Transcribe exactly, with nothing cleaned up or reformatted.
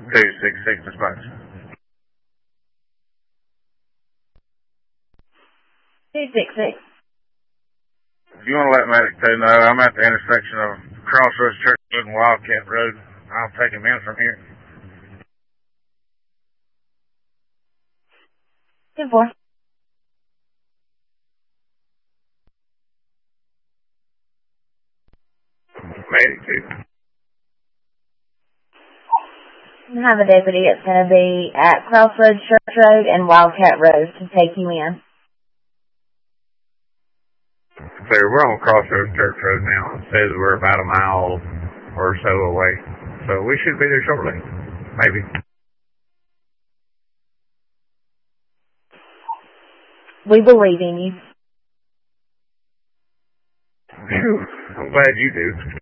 two six six dispatch. two six six. If you want to let Medic two know, I'm at the intersection of Crossroads Church Road and Wildcat Road. I'll take him in from here. ten four. Medic two. I have a deputy. It's going to be at Crossroads Church Road and Wildcat Road to take you in. So we're on Crossroads Church Road now. It says we're about a mile or so away. So we should be there shortly. Maybe. We believe in you. Phew, I'm glad you do.